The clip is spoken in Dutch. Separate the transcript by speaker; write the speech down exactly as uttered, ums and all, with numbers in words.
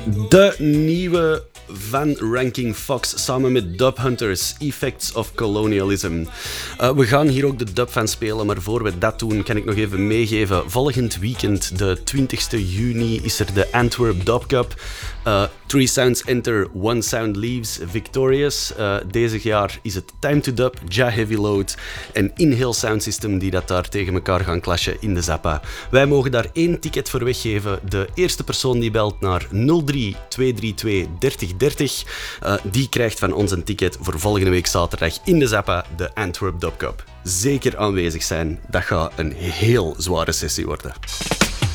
Speaker 1: De nieuwe van Ranking Fox samen met Dub Hunters, Effects of Colonialism. Uh, we gaan hier ook de dub van spelen, maar voor we dat doen kan ik nog even meegeven. Volgend weekend, de twintigste juni, is er de Antwerp Dub Cup. Uh, Three Sounds Enter, One Sound Leaves, Victorious. Uh, deze jaar is het Time to Dub, Ja Heavy Load en Inhale Sound System die dat daar tegen elkaar gaan clashen in de Zappa. Wij mogen daar één ticket voor weggeven. De eerste persoon die belt naar nul drie twee drie twee dertig dertig, uh, die krijgt van ons een ticket voor volgende week zaterdag in de Zappa, de Antwerp Dub Cup. Zeker aanwezig zijn, dat gaat een heel zware sessie worden.